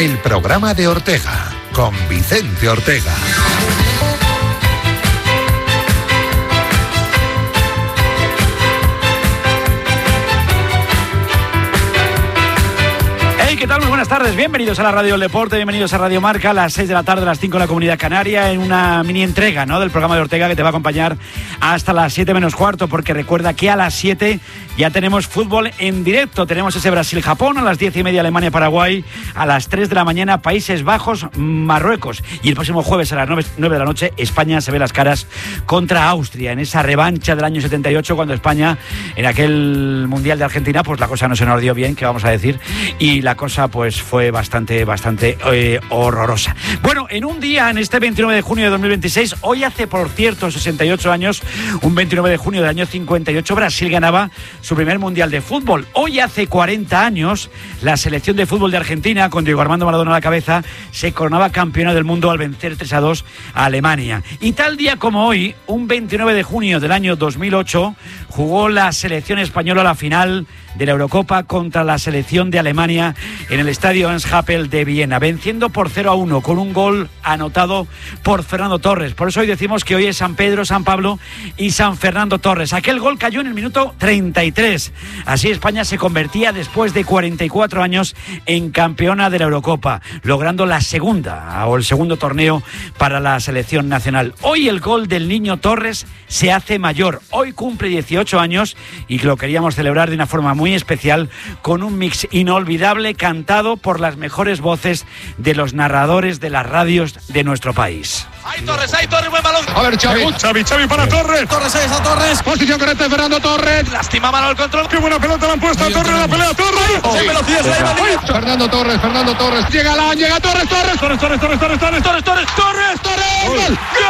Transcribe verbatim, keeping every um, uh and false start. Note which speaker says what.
Speaker 1: el programa de Ortega, con Vicente Ortega.
Speaker 2: ¿Qué tal? Muy buenas tardes, bienvenidos a la Radio del Deporte, bienvenidos a Radio Marca, a las seis de la tarde, a las cinco en la Comunidad Canaria, en una mini entrega, ¿no?, del programa de Ortega, que te va a acompañar hasta las siete menos cuarto, porque recuerda que a las siete ya tenemos fútbol en directo. Tenemos ese Brasil-Japón, a las diez y media Alemania-Paraguay, a las tres de la mañana Países Bajos-Marruecos, y el próximo jueves a las nueve de la noche España se ve las caras contra Austria, en esa revancha del año setenta y ocho, cuando España, en aquel Mundial de Argentina, pues la cosa no se nos dio bien, que vamos a decir, y la cosa pues fue bastante, bastante eh, horrorosa. Bueno, en un día, en este veintinueve de junio de dos mil veintiséis, hoy hace, por cierto, sesenta y ocho años, un veintinueve de junio del año cincuenta y ocho, Brasil ganaba su primer Mundial de Fútbol. Hoy hace cuarenta años, la selección de fútbol de Argentina, con Diego Armando Maradona a la cabeza, se coronaba campeona del mundo al vencer tres a dos a Alemania. Y tal día como hoy, un veintinueve de junio del año dos mil ocho, jugó la selección española la final de la Eurocopa contra la selección de Alemania en el estadio Ernst-Happel de Viena, venciendo por cero a uno con un gol anotado por Fernando Torres. Por eso hoy decimos que hoy es San Pedro, San Pablo y San Fernando Torres. Aquel gol cayó en el minuto treinta y tres. Así España se convertía, después de cuarenta y cuatro años, en campeona de la Eurocopa, logrando la segunda o el segundo torneo para la selección nacional. Hoy el gol del niño Torres se hace mayor. Hoy cumple dieciocho años y lo queríamos celebrar de una forma muy muy especial, con un mix inolvidable cantado por las mejores voces de los narradores de las radios de nuestro país.
Speaker 3: ¡Hay Torres, hay Torres, buen balón!
Speaker 4: A ver, Xavi.
Speaker 3: Xavi, Xavi para Torres.
Speaker 4: Torres, ahí está Torres.
Speaker 3: Posición correcta de Fernando Torres. Lastima mano al control. ¡Qué buena pelota le han puesto a Torres! ¡La pelea Torres!
Speaker 4: Oh,
Speaker 3: ¡Qué velocidad!
Speaker 4: Fernando Torres, Fernando Torres. Llega la, llega Torres, Torres.
Speaker 3: Torres, Torres, Torres, Torres, Torres, Torres, Torres, Torres, Torres,
Speaker 4: Torres. ¡Gol!